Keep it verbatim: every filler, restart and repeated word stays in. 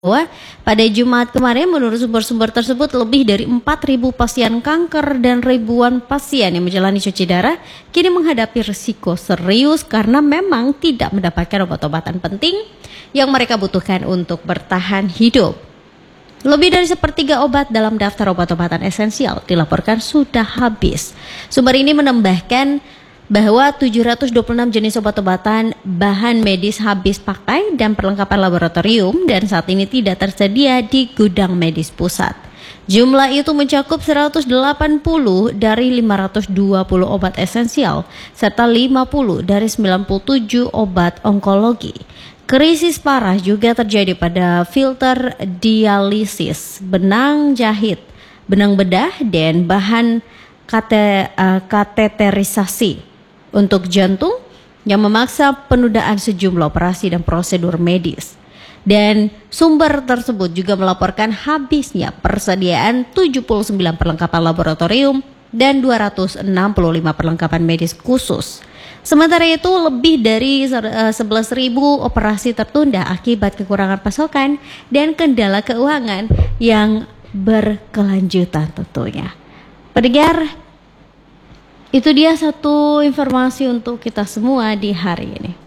Bahwa pada Jumat kemarin menurut sumber-sumber tersebut lebih dari empat ribu pasien kanker dan ribuan pasien yang menjalani cuci darah kini menghadapi risiko serius karena memang tidak mendapatkan obat-obatan penting yang mereka butuhkan untuk bertahan hidup. Lebih dari sepertiga obat dalam daftar obat-obatan esensial dilaporkan sudah habis. Sumber ini menambahkan bahwa tujuh ratus dua puluh enam jenis obat-obatan bahan medis habis pakai dan perlengkapan laboratorium dan saat ini tidak tersedia di gudang medis pusat. Jumlah itu mencakup seratus delapan puluh dari lima ratus dua puluh obat esensial serta lima puluh dari sembilan puluh tujuh obat onkologi. Krisis parah juga terjadi pada filter dialisis, benang jahit, benang bedah, dan bahan kate, uh, kateterisasi untuk jantung yang memaksa penundaan sejumlah operasi dan prosedur medis. Dan sumber tersebut juga melaporkan habisnya persediaan tujuh puluh sembilan perlengkapan laboratorium dan dua ratus enam puluh lima perlengkapan medis khusus. Sementara itu lebih dari sebelas ribu operasi tertunda akibat kekurangan pasokan dan kendala keuangan yang berkelanjutan tentunya. Pendengar, itu dia satu informasi untuk kita semua di hari ini.